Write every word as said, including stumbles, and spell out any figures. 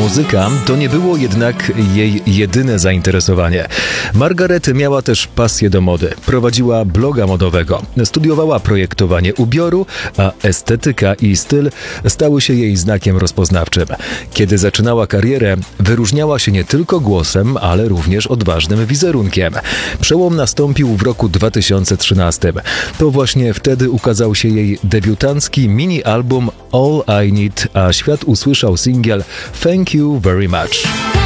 Muzyka to nie było jednak jej jedyne zainteresowanie. Margaret miała też pasję do mody. Prowadziła bloga modowego, studiowała projektowanie ubioru, a estetyka i styl stały się jej znakiem rozpoznawczym. Kiedy zaczynała karierę, wyróżniała się nie tylko głosem, ale również odważnym wizerunkiem. Przełom nastąpił w roku dwa tysiące trzynastym. To właśnie wtedy ukazał się jej debiutancki mini-album All I Need, a świat usłyszał singiel Thank You Very Much.